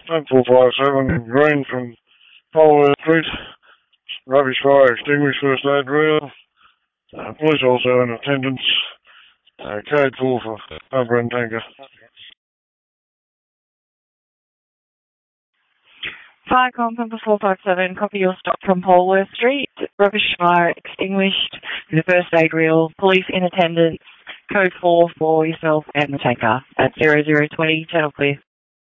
10 457, green from Polwell Street. Rubbish fire extinguished, first aid reel. Police also in attendance. Code 4 for Upper and Tanker. Fire Compton for 457, copy your stop from Polworth Street. Rubbish fire extinguished with a first aid reel. Police in attendance. Code 4 for yourself and the tanker at 0020, channel clear.